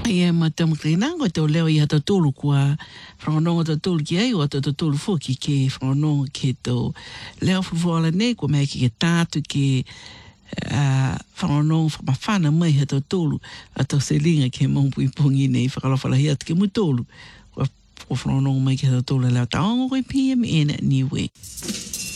Ia matamu kainango te o leo i hata tolu kua whanonga ta tolu ki ai o ta tolu fuki ke whanonga ke tau leo fufuala nei kua mai ki ke tātu ke whanonga whamawhana mai hata tolu a tau selinga ke maupui pungi nei whakalawhala hi atu ke mutolu kua whanonga mai ki hata tolu leo taongo koe PM in Niue.